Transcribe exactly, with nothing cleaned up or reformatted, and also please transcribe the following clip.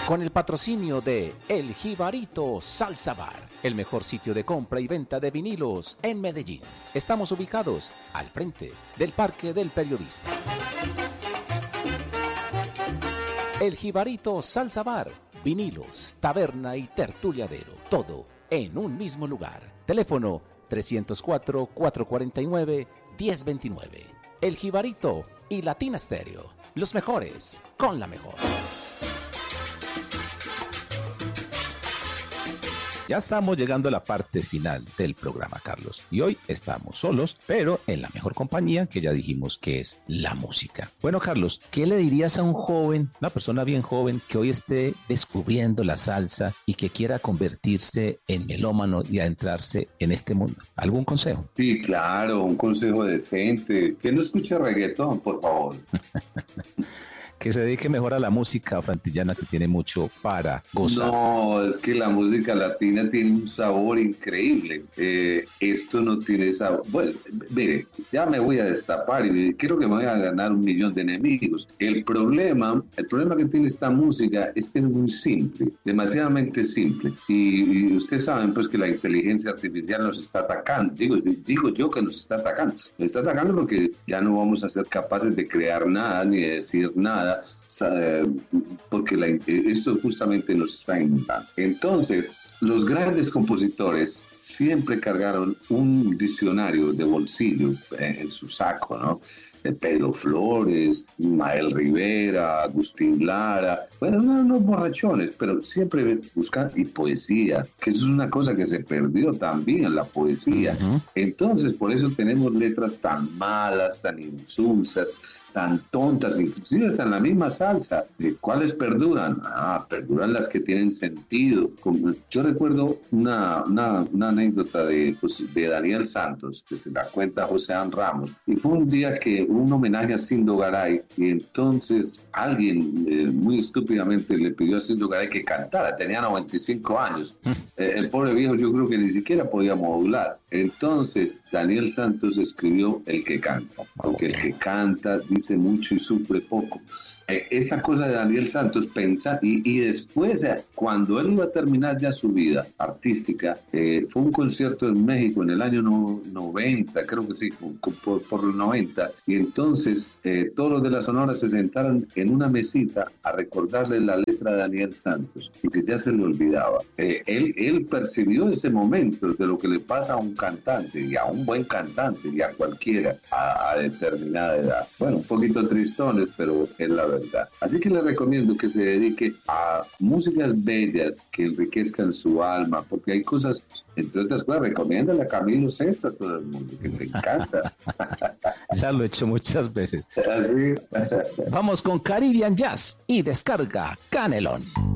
Con el patrocinio de El Jibarito Salsa Bar, el mejor sitio de compra y venta de vinilos en Medellín. Estamos ubicados al frente del Parque del Periodista. El Jibarito Salsa Bar, vinilos, taberna y tertuliadero, todo en un mismo lugar. Teléfono trescientos cuatro, cuatrocientos cuarenta y nueve, diez veintinueve. El Jibarito y Latina Stereo, los mejores con la mejor. Ya estamos llegando a la parte final del programa, Carlos. Y hoy estamos solos, pero en la mejor compañía que ya dijimos que es la música. Bueno, Carlos, ¿qué le dirías a un joven, una persona bien joven, que hoy esté descubriendo la salsa y que quiera convertirse en melómano y adentrarse en este mundo? ¿Algún consejo? Sí, claro, un consejo decente. Que no escuche reggaetón, por favor. Que se dedique mejor a la música frantillana, que tiene mucho para gozar. No, es que la música latina tiene un sabor increíble. Eh, esto no tiene sabor. Bueno, mire, ya me voy a destapar y quiero que me voy a ganar un millón de enemigos. El problema, el problema que tiene esta música es que es muy simple, demasiadamente simple. Y, y ustedes saben pues que la inteligencia artificial nos está atacando. Digo, digo yo que nos está atacando. Nos está atacando porque ya no vamos a ser capaces de crear nada ni de decir nada, porque la, esto justamente nos está inundando. Entonces, los grandes compositores siempre cargaron un diccionario de bolsillo en su saco, ¿no? Pedro Flores, Mael Rivera, Agustín Lara, bueno, no, unos borrachones, pero siempre buscan, y poesía, que eso es una cosa que se perdió también, la poesía. Uh-huh. Entonces, por eso tenemos letras tan malas, tan insulsas, tan tontas, inclusive hasta en la misma salsa. ¿Cuáles perduran? Ah, perduran las que tienen sentido. Como, yo recuerdo una, una, una anécdota de, pues, de Daniel Santos, que se la cuenta José An Ramos, y fue un día que un homenaje a Sindo Garay, y entonces alguien eh, muy estúpidamente le pidió a Sindo Garay que cantara. Tenía noventa y cinco años. Eh, el pobre viejo yo creo que ni siquiera podía modular. Entonces Daniel Santos escribió El que canta, porque el que canta dice mucho y sufre poco. Eh, esa cosa de Daniel Santos, pensar, y, y después, eh, cuando él iba a terminar ya su vida artística, eh, fue un concierto en México en el año no, noventa, creo que sí, por, por los noventa, y entonces eh, todos los de la Sonora se sentaron en una mesita a recordarle la letra de Daniel Santos, porque ya se le olvidaba. Eh, él, él percibió ese momento de lo que le pasa a un cantante, y a un buen cantante, y a cualquiera, a, a determinada edad. Bueno, un poquito tristones, pero es la verdad. Así que le recomiendo que se dedique a músicas bellas que enriquezcan su alma, porque hay cosas, entre otras cosas, recomiéndale a Camilo Sesto a todo el mundo, que te encanta. Ya lo he hecho muchas veces. Así. Vamos con Caribbean Jazz y descarga Canelón.